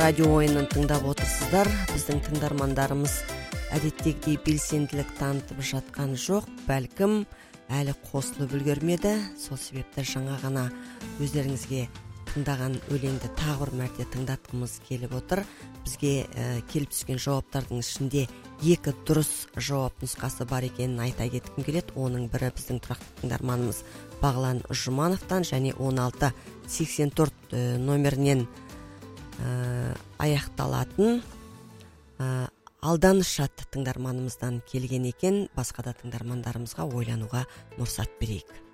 радио ойынын тыңдап отырсыздар. Біздің тыңдармандарымыз әдеттегідей белсенділік танытып жатқан жоқ, бәлкім әлі қосылып үлгермеді. Сол себепті жаңа ғана өздеріңізге тыңдаған өлеңді тағы бір мәрте тыңдатқымыз келіп отыр. Бізге келіп түскен жауаптардың ішінде 2 дұрыс жауап нұсқасы бар екенін айта кеткім келеді. Оның бірі біздің тұрақты тыңдарманымыз Бағлан Жұмановтан және 1684 номерінен аяқталатын алданыш атты тыңдарманымыздан келген екен. Басқа да тыңдармандарымызға ойлануға мұрсат берейік.